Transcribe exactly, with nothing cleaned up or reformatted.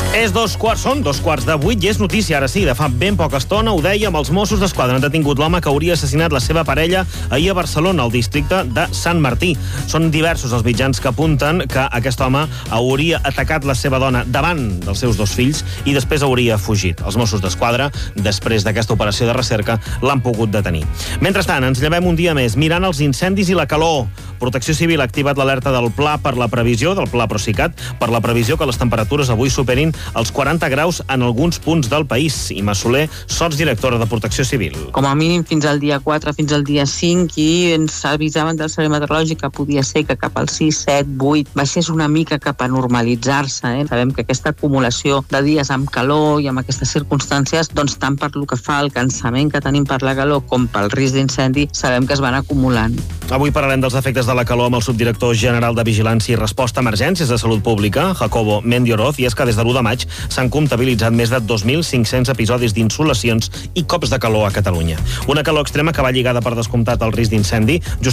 És dos quarts, són dos quarts de vuit i és notícia, ara sí, de fa ben poca estona, ho dèiem, els Mossos d'Esquadra han detingut l'home que hauria assassinat la seva parella ahir a Barcelona, al districte de Sant Martí. Són diversos els mitjans que apunten que aquest home hauria atacat la seva dona davant dels seus dos fills i després hauria fugit. Els Mossos d'Esquadra, després d'aquesta operació de recerca, l'han pogut detenir. Mentrestant, ens llevem un dia més mirant els incendis i la calor. Protecció Civil ha activat l'alerta del Pla per la previsió, del Pla Procicat, per la previsió que les temperatures avui superin els quaranta graus en alguns punts del país. Imma Soler, sotsdirectora de Protecció Civil. Com a mínim fins al dia quatre, fins al dia cinc, i ens avisaven del servei meteorològic que podia ser que cap al sis, set, vuit baixés una mica cap a normalitzar-se. Eh? Sabem que aquesta acumulació de dies amb calor i amb aquestes circumstàncies, doncs tant per lo que fa al cansament que tenim per la calor com pel risc d'incendi, sabem que es van acumulant. Avui parlarem dels efectes de la calor amb el subdirector general de Vigilància i Resposta a Emergències de Salut Pública, Jacobo Mendioroz, i és que des de l'u de maig s'han comptabilitzat més de dos mil cinc-cents episodis d'insolacions i cops de calor a Catalunya. Una calor extrema que va lligada per descomptat al risc d'incendi,